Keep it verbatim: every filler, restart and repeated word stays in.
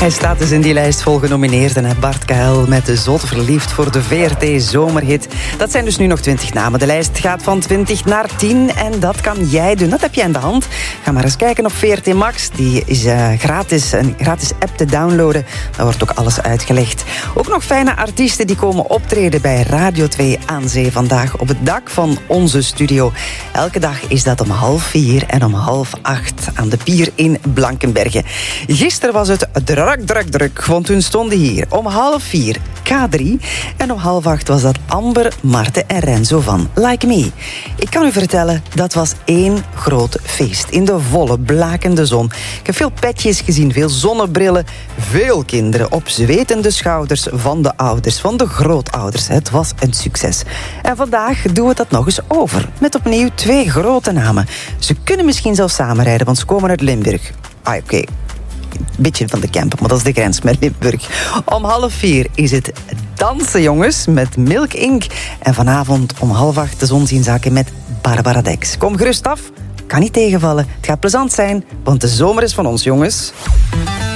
Hij staat dus in die lijst vol genomineerden. Hè? Bart K L met de Zot verliefd voor de V R T Zomerhit. Dat zijn dus nu nog twintig namen. De lijst gaat van twintig naar tien en dat kan jij doen. Dat heb je in de hand. Ga maar eens kijken op V R T Max. Die is uh, gratis, een gratis app te downloaden. Daar wordt ook alles uitgelegd. Ook nog fijne artiesten die komen optreden bij Radio twee aan Zee vandaag op het dak van onze studio. Elke dag is dat om half vier en om half acht aan de pier in Blankenberge. Gisteren was het druk, druk, druk, want toen stonden hier om half vier K drie en om half acht was dat Amber, Marten en Renzo van Like Me. Ik kan u vertellen, dat was één groot feest in de volle, blakende zon. Ik heb veel petjes gezien, veel zonnebrillen, veel kinderen op zwetende schouders van de ouders, van de grootouders. Het was een succes. En vandaag doen we dat nog eens over, met opnieuw twee grote namen. Ze kunnen misschien zelfs samenrijden, want ze komen uit Limburg. Ah, oké. Okay. Beetje van de camp, maar dat is de grens met Limburg. Om half vier is het dansen, jongens, met Milk Incorporated. En vanavond om half acht de zon zien zaken met Barbara Dex. Kom gerust af, kan niet tegenvallen. Het gaat plezant zijn, want de zomer is van ons, jongens.